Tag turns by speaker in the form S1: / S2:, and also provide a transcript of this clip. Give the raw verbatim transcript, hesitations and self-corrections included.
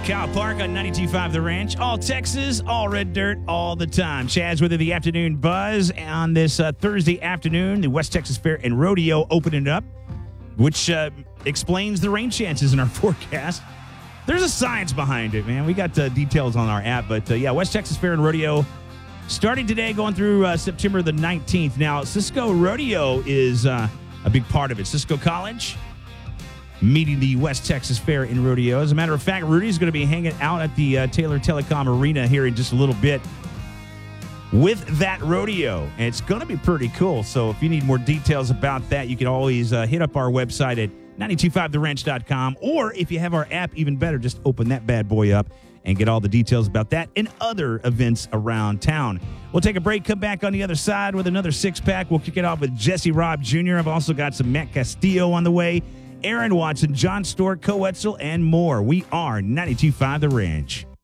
S1: Cow Park on ninety-two point five The Ranch. All Texas, all red dirt, all the time. Chad's with you, the afternoon buzz on this uh, Thursday afternoon. The West Texas Fair and Rodeo opening up, which uh, explains the rain chances in our forecast. There's a science behind it, man. We got uh, details on our app, but uh, yeah, West Texas Fair and Rodeo starting today, going through uh, September the nineteenth. Now, Cisco Rodeo is uh, a big part of it. Cisco College meeting the West Texas Fair and Rodeo. As a matter of fact, Rudy's going to be hanging out at the uh, Taylor Telecom Arena here in just a little bit with that rodeo. And it's going to be pretty cool. So if you need more details about that, you can always uh, hit up our website at nine two five the ranch dot com. Or if you have our app, even better, just open that bad boy up and get all the details about that and other events around town. We'll take a break, come back on the other side with another six-pack. We'll kick it off with Jesse Robb Junior I've also got some Matt Castillo on the way, Aaron Watson, John Stork, Co-Etzel, and more. We are ninety-two point five The Ranch.